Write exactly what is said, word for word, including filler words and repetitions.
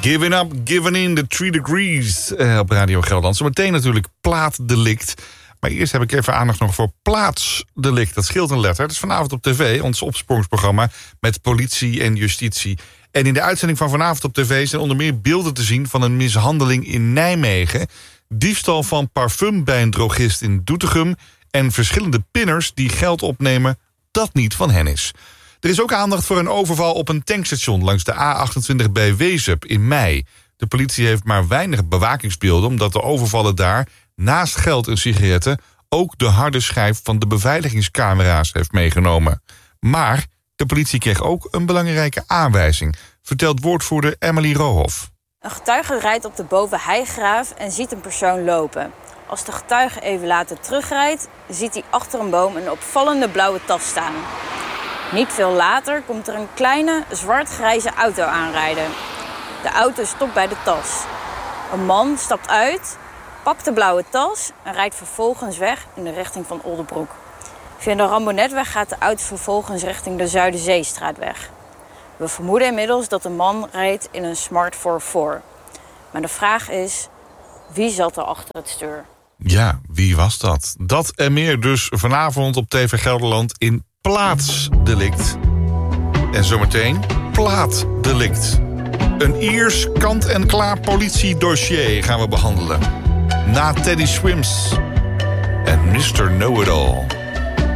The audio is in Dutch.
Giving up, giving in, the three degrees uh, op Radio Gelderland. Zometeen natuurlijk plaatdelict. Maar eerst heb ik even aandacht nog voor plaatsdelict. Dat scheelt een letter. Dat is vanavond op tv, ons opsprongsprogramma met politie en justitie. En in de uitzending van vanavond op tv zijn onder meer beelden te zien van een mishandeling in Nijmegen, diefstal van parfum bij een drogist in Doetinchem en verschillende pinners die geld opnemen dat niet van hen is. Er is ook aandacht voor een overval op een tankstation langs de A achtentwintig bij Wezep in mei. De politie heeft maar weinig bewakingsbeelden omdat de overvallen daar naast geld en sigaretten ook de harde schijf van de beveiligingscamera's heeft meegenomen. Maar de politie kreeg ook een belangrijke aanwijzing, vertelt woordvoerder Emily Rohoff. Een getuige rijdt op de Bovenheigraaf en ziet een persoon lopen. Als de getuige even later terugrijdt, ziet hij achter een boom een opvallende blauwe tas staan. Niet veel later komt er een kleine, zwart-grijze auto aanrijden. De auto stopt bij de tas. Een man stapt uit, pakt de blauwe tas en rijdt vervolgens weg in de richting van Oldebroek. Via de Rambonetweg gaat de auto vervolgens richting de Zuiderzeestraatweg. We vermoeden inmiddels dat de man reed in een Smart vier vier. Maar de vraag is, wie zat er achter het stuur? Ja, wie was dat? Dat en meer dus vanavond op T V Gelderland in Plaatsdelict. En zometeen Plaatdelict. Een Iers kant-en-klaar politiedossier gaan we behandelen. Na Teddy Swims en mister Know-It-All.